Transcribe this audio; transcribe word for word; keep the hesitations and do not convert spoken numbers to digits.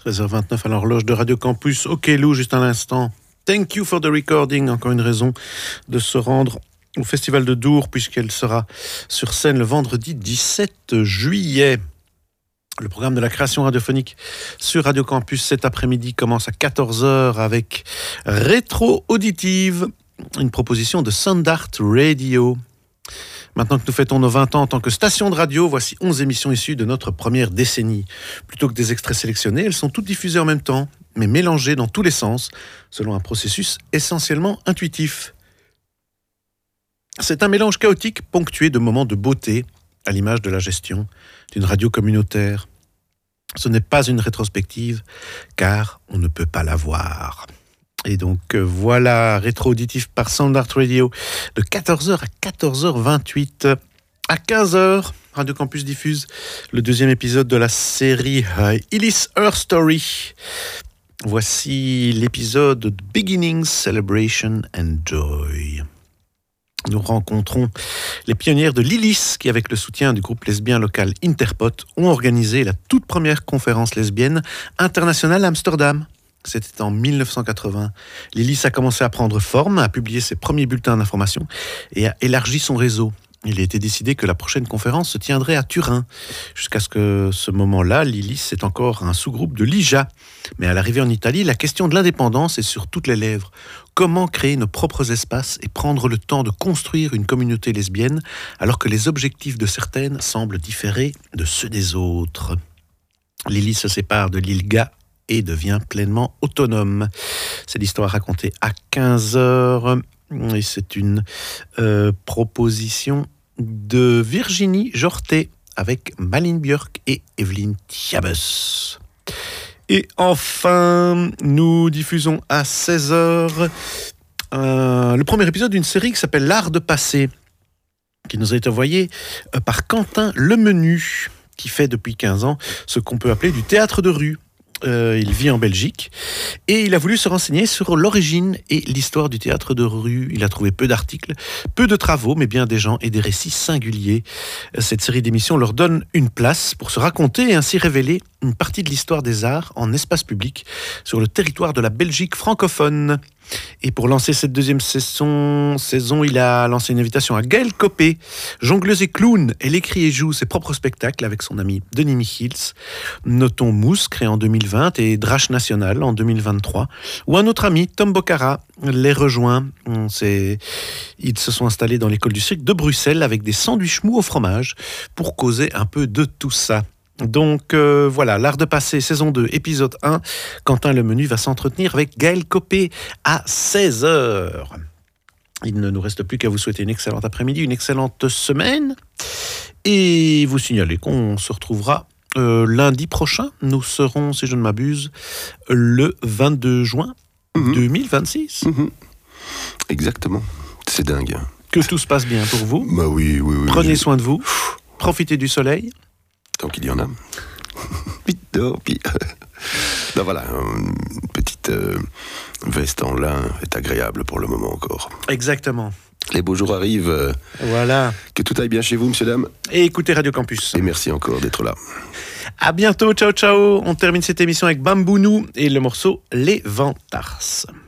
treize heures vingt-neuf à l'horloge de Radio Campus. Ok Lou, juste un instant. Thank you for the recording. Encore une raison de se rendre au Festival de Dour, puisqu'elle sera sur scène le vendredi dix-sept juillet. Le programme de la création radiophonique sur Radio Campus cet après-midi commence à quatorze heures avec Rétro Auditive, une proposition de Soundart Radio. Maintenant que nous fêtons nos vingt ans en tant que station de radio, voici onze émissions issues de notre première décennie. Plutôt que des extraits sélectionnés, elles sont toutes diffusées en même temps, mais mélangées dans tous les sens, selon un processus essentiellement intuitif. C'est un mélange chaotique ponctué de moments de beauté, à l'image de la gestion d'une radio communautaire. Ce n'est pas une rétrospective, car on ne peut pas la voir. Et donc euh, voilà, rétro-auditif par Soundart Radio, de quatorze heures à quatorze heures vingt-huit. À quinze heures, Radio Campus diffuse le deuxième épisode de la série uh, Illis Her Story. Voici l'épisode Beginnings, Celebration and Joy. Nous rencontrons les pionnières de l'Illis qui, avec le soutien du groupe lesbien local Interpot, ont organisé la toute première conférence lesbienne internationale à Amsterdam. C'était en dix-neuf cent quatre-vingts. L'Illis a commencé à prendre forme, a publié ses premiers bulletins d'information et a élargi son réseau. Il a été décidé que la prochaine conférence se tiendrait à Turin. Jusqu'à ce que ce moment-là, l'Illis est encore un sous-groupe de l'I J A. Mais à l'arrivée en Italie, la question de l'indépendance est sur toutes les lèvres. Comment créer nos propres espaces et prendre le temps de construire une communauté lesbienne alors que les objectifs de certaines semblent différer de ceux des autres? L'Illis se sépare de l'Ilga et devient pleinement autonome. C'est l'histoire racontée à quinze heures. Et c'est une euh, proposition de Virginie Jorté avec Malin Björk et Evelyne Tiabes. Et enfin, nous diffusons à seize heures euh, le premier épisode d'une série qui s'appelle L'Art de passer, qui nous a été envoyé euh, par Quentin Lemenu, qui fait depuis quinze ans ce qu'on peut appeler du théâtre de rue. Euh, il vit en Belgique et il a voulu se renseigner sur l'origine et l'histoire du théâtre de rue. Il a trouvé peu d'articles, peu de travaux, mais bien des gens et des récits singuliers. Cette série d'émissions leur donne une place pour se raconter et ainsi révéler une partie de l'histoire des arts en espace public sur le territoire de la Belgique francophone. Et pour lancer cette deuxième saison, saison, il a lancé une invitation à Gaëlle Copé, jongleuse et clown. Elle écrit et joue ses propres spectacles avec son ami Denis Michiels. Notons Mousse, créé en deux mille vingt, et Drache National en deux mille vingt-trois. Ou un autre ami, Tom Bocara, les rejoint. C'est... Ils se sont installés dans l'école du cirque de Bruxelles avec des sandwichs mous au fromage pour causer un peu de tout ça. Donc euh, voilà, L'Art de passer, saison deux, épisode un. Quentin Lemenu va s'entretenir avec Gaëlle Copé à seize heures. Il ne nous reste plus qu'à vous souhaiter une excellente après-midi, une excellente semaine. Et vous signaler qu'on se retrouvera euh, lundi prochain. Nous serons, si je ne m'abuse, le vingt-deux juin mmh. deux mille vingt-six. Mmh. Exactement, c'est dingue. Que tout se passe bien pour vous. Bah oui, oui, oui. Prenez oui. soin de vous, profitez du soleil. Tant qu'il y en a. Puis dors, puis... Ben voilà, une petite euh, veste en lin est agréable pour le moment encore. Exactement. Les beaux jours arrivent. Euh, voilà. Que tout aille bien chez vous, monsieur, dame. Et écoutez Radio Campus. Et merci encore d'être là. À bientôt, ciao, ciao. On termine cette émission avec Bambounou et le morceau Les Vantars.